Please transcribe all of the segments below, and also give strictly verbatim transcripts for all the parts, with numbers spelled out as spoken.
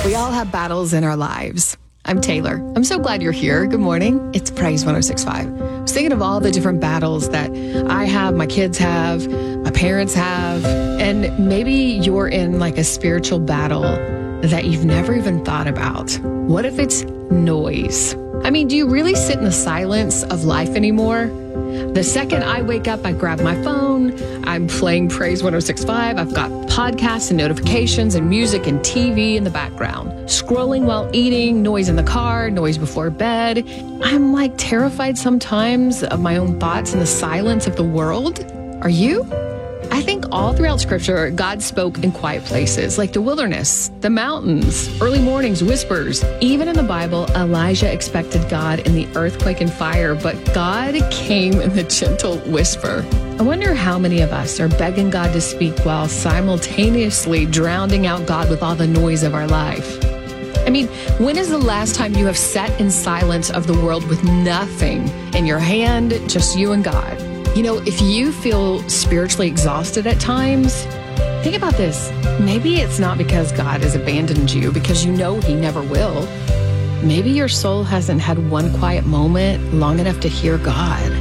We all have battles in our lives. I'm Taylor. I'm so glad you're here. Good morning. It's Praise one oh six point five. I was thinking of all the different battles that I have, my kids have, my parents have, and maybe you're in like a spiritual battle that you've never even thought about. What if it's noise? I mean, do you really sit in the silence of life anymore? The second I wake up, I grab my phone. I'm playing Praise one oh six point five. I've got podcasts and notifications and music and T V in the background. Scrolling while eating, noise in the car, noise before bed. I'm like terrified sometimes of my own thoughts and the silence of the world. Are you? I think all throughout Scripture, God spoke in quiet places like the wilderness, the mountains, early mornings, whispers. Even in the Bible, Elijah expected God in the earthquake and fire, but God came in the gentle whisper. I wonder how many of us are begging God to speak while simultaneously drowning out God with all the noise of our life. I mean, when is the last time you have sat in silence of the world with nothing in your hand, just you and God? You know, if you feel spiritually exhausted at times, think about this. Maybe it's not because God has abandoned you, because you know He never will. Maybe your soul hasn't had one quiet moment long enough to hear God.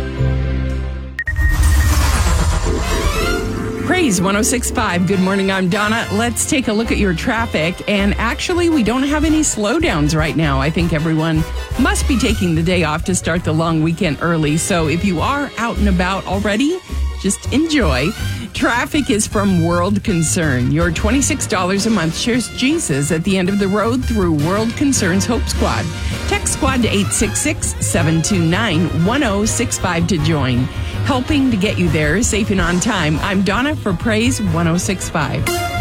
Praise one oh six point five. Good morning, I'm Donna. Let's take a look at your traffic. And actually, we don't have any slowdowns right now. I think everyone must be taking the day off to start the long weekend early. So if you are out and about already, just enjoy. Traffic is from World Concern. Your twenty-six dollars a month shares Jesus at the end of the road through World Concern's Hope Squad. Text Squad to eight six six, seven two nine, one oh six five to join. Helping to get you there safe and on time. I'm Donna for Praise one oh six point five.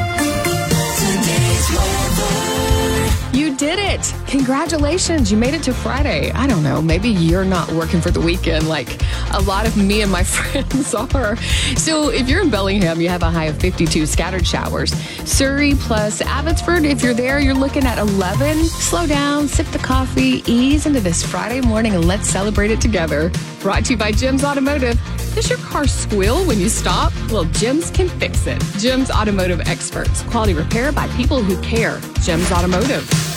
You did it. Congratulations. You made it to Friday. I don't know. Maybe you're not working for the weekend like a lot of me and my friends are. So if you're in Bellingham, you have a high of fifty-two scattered showers. Surrey plus Abbotsford, if you're there, you're looking at eleven. Slow down, sip the coffee, ease into this Friday morning, and let's celebrate it together. Brought to you by Jim's Automotive. Does your car squeal when you stop? Well, Jim's can fix it. Jim's Automotive Experts. Quality repair by people who care. Jim's Automotive.